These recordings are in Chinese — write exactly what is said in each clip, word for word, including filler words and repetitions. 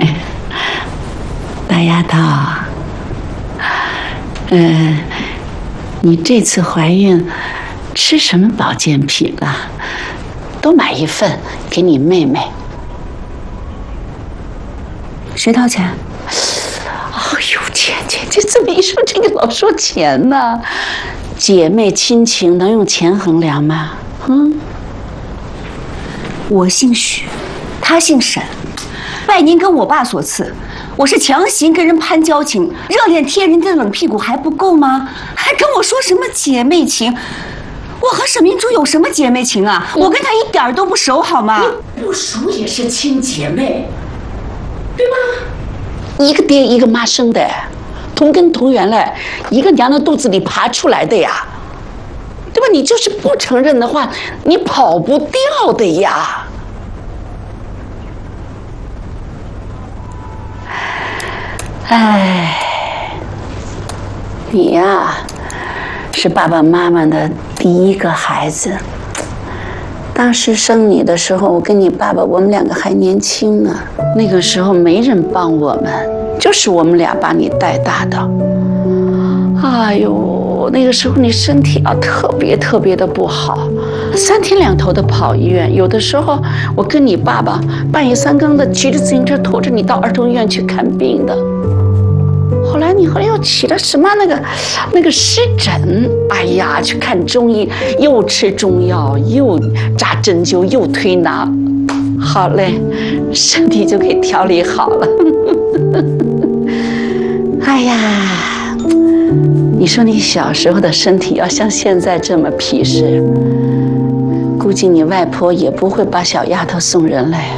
大丫头，嗯，你这次怀孕吃什么保健品了？多买一份给你妹妹。 谁掏钱？ 哎呦，姐姐，这这么一说，这个老说钱呢？姐妹亲情能用钱衡量吗？嗯， 我姓许，他姓沈，拜您跟我爸所赐，我是强行跟人攀交情，热脸贴人家冷屁股还不够吗？还跟我说什么姐妹情？我和沈明珠有什么姐妹情啊？我跟他一点都不熟，好吗？ 你不熟也是亲姐妹，对吧？一个爹一个妈生的，同根同源嘞，一个娘的肚子里爬出来的呀，对吧？你就是不承认的话，你跑不掉的呀。哎，你呀，是爸爸妈妈的第一个孩子。当时生你的时候，我跟你爸爸，我们两个还年轻呢。那个时候没人帮我们，就是我们俩把你带大的。哎呦，那个时候你身体啊特别特别的不好，三天两头的跑医院。有的时候我跟你爸爸半夜三更的骑着自行车拖着你到儿童医院去看病的。后来你后来又起了什么那个那个湿疹，哎呀，去看中医，又吃中药，又扎针灸，又推拿，好嘞，身体就给调理好了。哎呀，你说你小时候的身体要像现在这么皮实，估计你外婆也不会把小丫头送人来，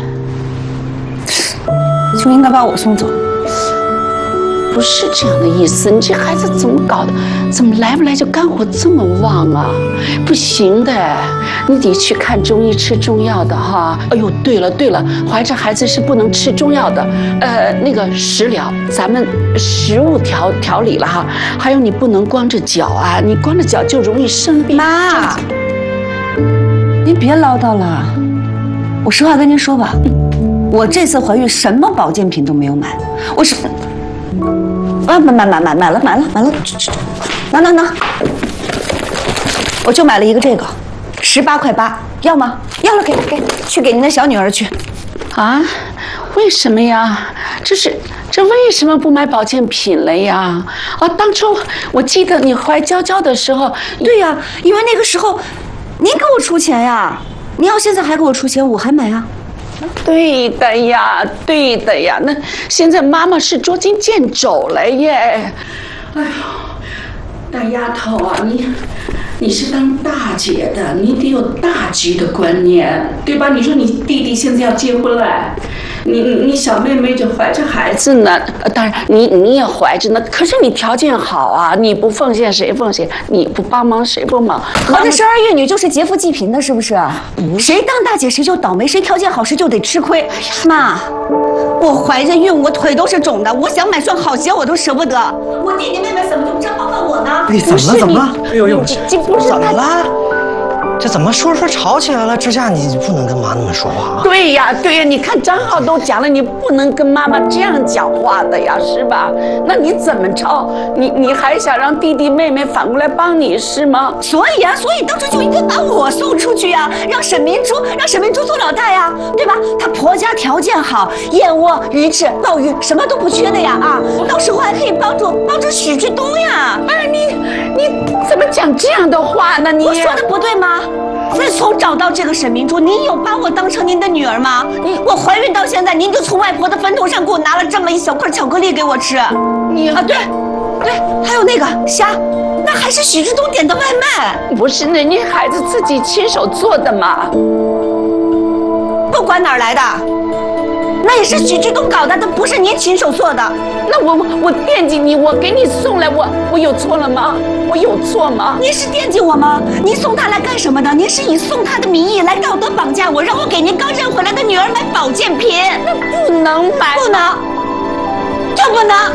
就应该把我送走。 不是这样的意思，你这孩子怎么搞的？怎么来不来就肝火这么旺啊？不行的，你得去看中医，吃中药的哈。哎呦，对了对了，怀着孩子是不能吃中药的，呃，那个食疗，咱们食物调调理了哈。还有你不能光着脚啊，你光着脚就容易生病。 妈，您别唠叨了，我实话跟您说吧，我这次怀孕什么保健品都没有买，我是。啊，买买买买买了买了买了，拿拿拿，我就买了一个这个，十八块八，要吗？要了，给给，去给您的小女儿去。 啊？为什么呀？这是这为什么不买保健品了呀？啊，当初我记得你怀娇娇的时候， 对呀，因为那个时候您给我出钱呀，您要现在还给我出钱，我还买啊。 对的呀，对的呀，那现在妈妈是捉襟见肘了耶！哎呦，大丫头啊，你你是当大姐的，你得有大局的观念，对吧？你说你弟弟现在要结婚了，你你小妹妹就怀着孩子呢，当然你你也怀着呢，可是你条件好啊，你不奉献谁奉献？你不帮忙谁帮忙？ 好的，生儿育女就是劫富济贫的，是不是？不是，谁当大姐谁就倒霉，谁条件好谁就得吃亏。妈，我怀着孕，我腿都是肿的，我想买双好鞋我都舍不得。我弟弟妹妹怎么就不这帮帮我呢？ 哎，怎么了？怎么了？哎呦呦， 这不是怎么了？这怎么说说吵起来了？这下你不能跟妈那么说话啊！ 对呀，对呀，你看张浩都讲了，你不能跟妈妈这样讲话的呀，是吧？那你怎么着？你你还想让弟弟妹妹反过来帮你是吗？ 所以啊，所以当初就应该把我送出去呀，让沈明珠，让沈明珠做老大呀，对吧？她婆家条件好，燕窝、鱼翅、鲍鱼什么都不缺的呀啊！到时候还可以帮助帮助许志东呀。 哎，你你怎么讲这样的话呢？你我说的不对吗？自从找到这个沈明珠，您有把我当成您的女儿吗？你我怀孕到现在，您就从外婆的坟头上给我拿了这么一小块巧克力给我吃。你啊，对，对，还有那个虾，那还是许志东点的外卖。 不是，那你孩子自己亲手做的嘛？ 不管哪儿来的，那也是许志东搞的，那不是您亲手做的。 那我我惦记你，我给你送来，我我有错了吗？我有错吗？ 您是惦记我吗？您送他来干什么的？您是以送他的名义来道德绑架我，让我给您刚认回来的女儿买保健品。 那不能买， 不能，就不能。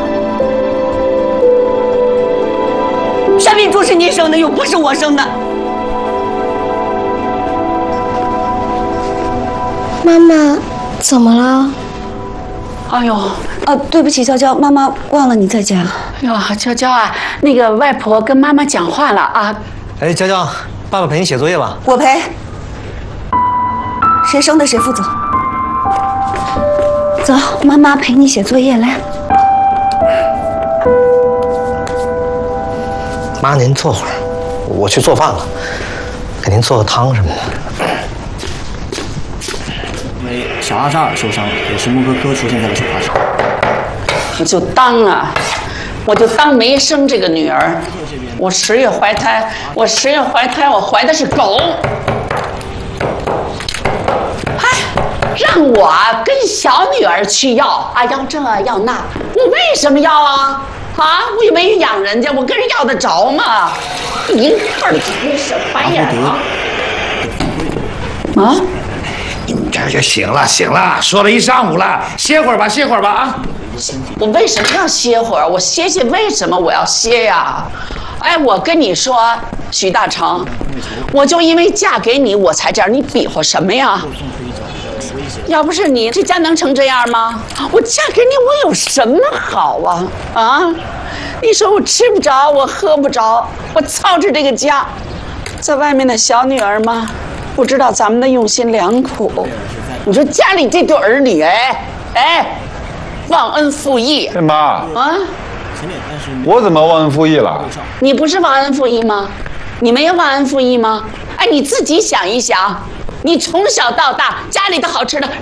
沈明珠是您生的，又不是我生的。 妈妈，怎么了？ 哎呦， 啊，对不起，娇娇，妈妈忘了你在家。 哎呦，娇娇啊，那个外婆跟妈妈讲话了啊。 哎，娇娇，爸爸陪你写作业吧。 我陪。谁生的谁负责。走，妈妈陪你写作业来。 妈，您坐会儿，我去做饭了，给您做个汤什么的。 因为小阿扎尔受伤，也是穆科科出现在了手帕上。 我就当啊，我就当没生这个女儿。我十月怀胎，我十月怀胎，我怀的是狗。哎，让我跟小女儿去要啊，要这要那，我为什么要啊？啊，我又没养人家，我跟人要得着吗？一块儿真是白眼啊！啊？ 你们这就行了，行了，说了一上午了，歇会儿吧，歇会儿吧啊！ 我为什么要歇会儿？我歇歇，为什么我要歇呀？哎，我跟你说，许大成，我就因为嫁给你，我才这样，你比划什么呀？要不是你，这家能成这样吗？我嫁给你，我有什么好啊？啊？你说我吃不着，我喝不着，我操着这个家，在外面的小女儿嘛，不知道咱们的用心良苦。你说家里这对儿女，哎哎，忘恩负义。 妈啊！ 我怎么忘恩负义了？ 你不是忘恩负义吗？你没有忘恩负义吗？哎，你自己想一想。你从小到大，家里的好吃的